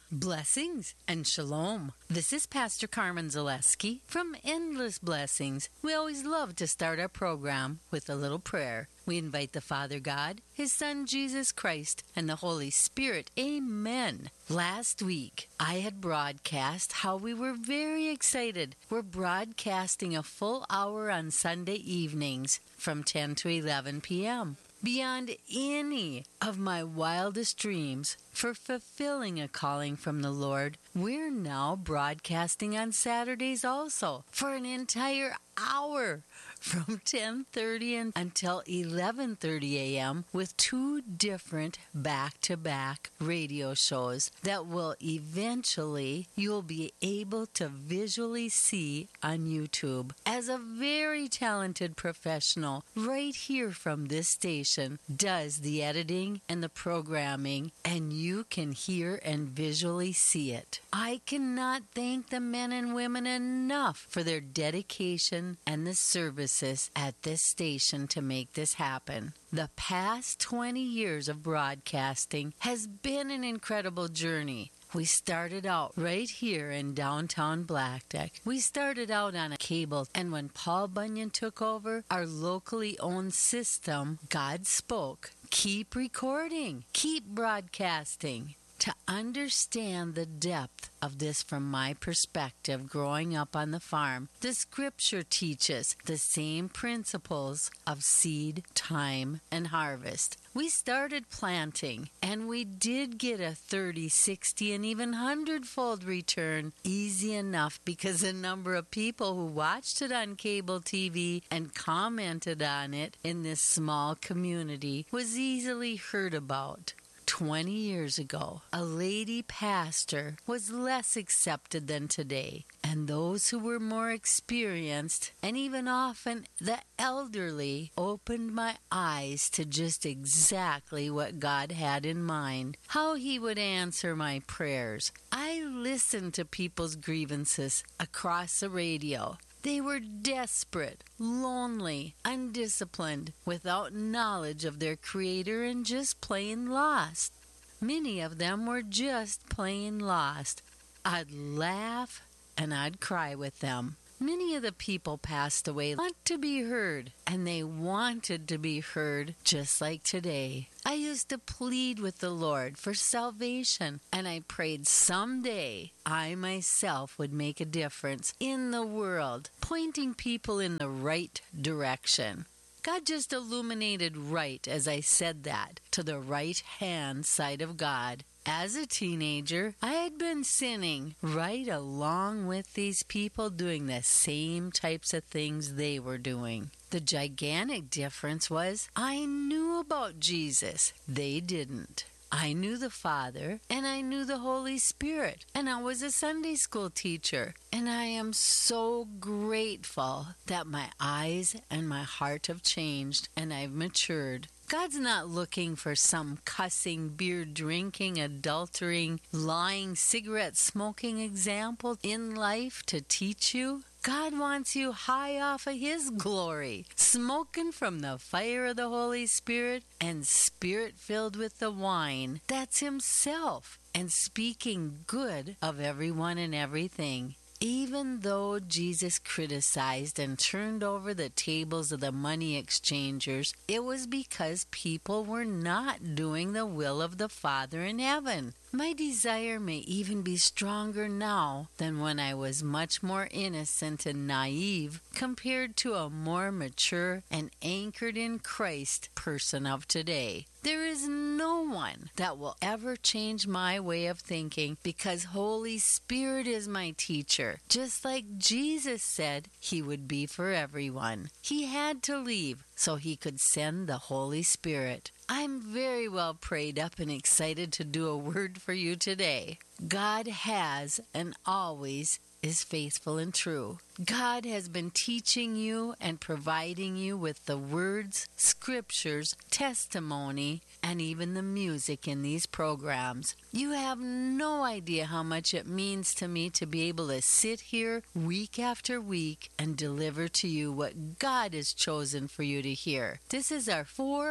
Blessings and shalom. This is Pastor Carmen Zaleski from Endless Blessings. We always love to start our program with a little prayer. We invite the Father God, His Son Jesus Christ, and the Holy Spirit. Amen. Last week, I had broadcast how we were very excited. We're broadcasting a full hour on Sunday evenings from 10 to 11 p.m. Beyond any of my wildest dreams for fulfilling a calling from the Lord, we're now broadcasting on Saturdays also for an entire hour from 10:30 until 11:30 a.m. with two different back-to-back radio shows that will eventually you'll be able to visually see on YouTube. As a very talented professional right here from this station does the editing and the programming, and you can hear and visually see it. I cannot thank the men and women enough for their dedication and the services at this station to make this happen. The past 20 years of broadcasting has been an incredible journey. We started out right here in downtown Blackduck. We started out on a cable, and when Paul Bunyan took over our locally owned system, God spoke, keep recording, keep broadcasting. To understand the depth of this from my perspective growing up on the farm, the scripture teaches the same principles of seed, time, and harvest. We started planting, and we did get a 30, 60, and even 100-fold return easy enough because the number of people who watched it on cable TV and commented on it in this small community was easily heard about. 20 years ago, a lady pastor was less accepted than today, and those who were more experienced, and even often the elderly, opened my eyes to just exactly what God had in mind, how He would answer my prayers. I listened to people's grievances across the radio. They were desperate, lonely, undisciplined, without knowledge of their Creator, and just plain lost. Many of them were just plain lost. I'd laugh and I'd cry with them. Many of the people passed away want to be heard, and they wanted to be heard just like today. I used to plead with the Lord for salvation, and I prayed someday I myself would make a difference in the world, pointing people in the right direction. God just illuminated right as I said that, to the right-hand side of God. As a teenager, I had been sinning right along with these people doing the same types of things they were doing. The gigantic difference was I knew about Jesus. They didn't. I knew the Father, and I knew the Holy Spirit, and I was a Sunday school teacher. And I am so grateful that my eyes and my heart have changed, and I've matured. God's not looking for some cussing, beer-drinking, adultering, lying, cigarette-smoking example in life to teach you. God wants you high off of His glory, smoking from the fire of the Holy Spirit and spirit-filled with the wine. That's Himself, and speaking good of everyone and everything. Even though Jesus criticized and turned over the tables of the money exchangers, it was because people were not doing the will of the Father in heaven. My desire may even be stronger now than when I was much more innocent and naive compared to a more mature and anchored in Christ person of today. There is no one that will ever change my way of thinking because Holy Spirit is my teacher. Just like Jesus said He would be for everyone. He had to leave so He could send the Holy Spirit. I'm very well prayed up and excited to do a word for you today. God has and always is faithful and true. God has been teaching you and providing you with the words, scriptures, testimony, and even the music in these programs. You have no idea how much it means to me to be able to sit here week after week and deliver to you what God has chosen for you to hear. This is our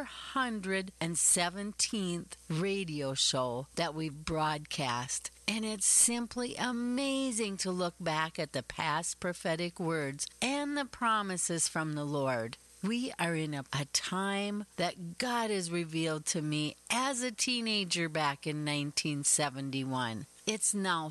417th radio show that we've broadcast. And it's simply amazing to look back at the past prophetic words and the promises from the Lord. We are in a time that God has revealed to me as a teenager back in 1971. It's now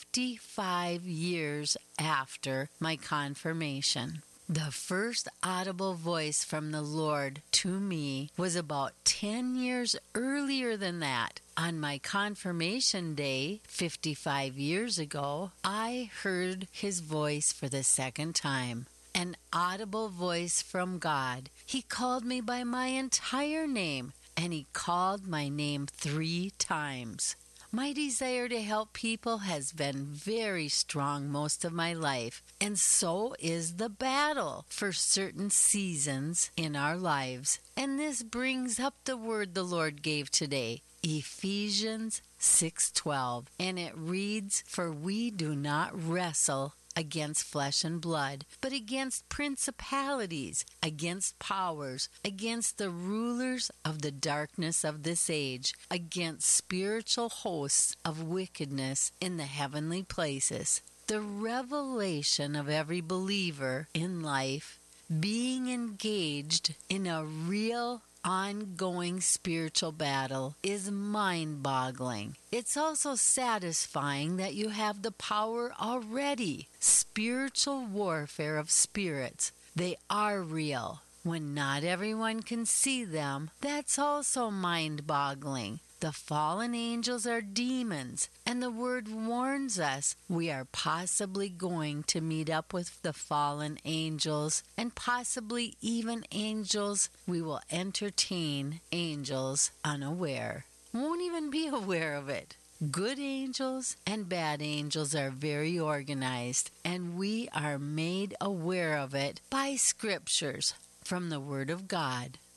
55 years after my confirmation. The first audible voice from the Lord to me was about 10 years earlier than that. On my confirmation day, 55 years ago, I heard his voice for the second time. An audible voice from God. He called me by my entire name, and he called my name 3 times. My desire to help people has been very strong most of my life, and so is the battle for certain seasons in our lives. And this brings up the word the Lord gave today, Ephesians 6:12, and it reads, "For we do not wrestle against flesh and blood, but against principalities, against powers, against the rulers of the darkness of this age, against spiritual hosts of wickedness in the heavenly places." The revelation of every believer in life being engaged in a real ongoing spiritual battle is mind-boggling. It's also satisfying that you have the power already. Spiritual warfare of spirits. They are real. When not everyone can see them, that's also mind-boggling. The fallen angels are demons, and the Word warns us we are possibly going to meet up with the fallen angels, and possibly even angels we will entertain, angels unaware. Won't even be aware of it. Good angels and bad angels are very organized, and we are made aware of it by scriptures from the Word of God.